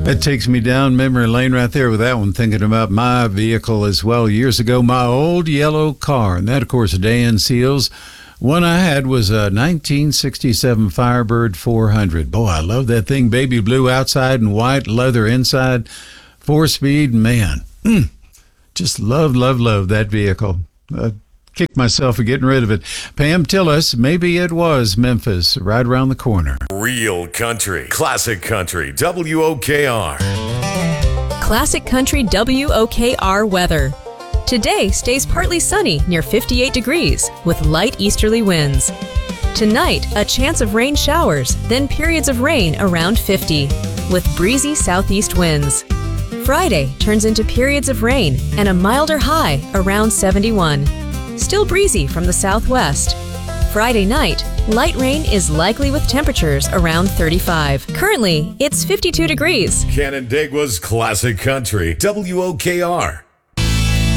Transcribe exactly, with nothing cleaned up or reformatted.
That takes me down memory lane right there with that one, thinking about my vehicle as well. Years ago, my old yellow car, and that, of course, Dan Seals. One I had was a nineteen sixty-seven Firebird four hundred. Boy, I love that thing. Baby blue outside and white leather inside. Four-speed, man. Mm, just love, love, love that vehicle. Uh, kicked myself for getting rid of it. Pam, tell us, maybe it was Memphis right around the corner. Real country, classic country, W O K R. Classic Country W O K R weather. Today stays partly sunny near fifty-eight degrees with light easterly winds. Tonight, a chance of rain showers, then periods of rain around fifty with breezy southeast winds. Friday turns into periods of rain and a milder high around seventy-one. Still breezy from the southwest. Friday night, light rain is likely with temperatures around thirty-five. Currently, it's fifty-two degrees. Canandaigua's classic country, W O K R.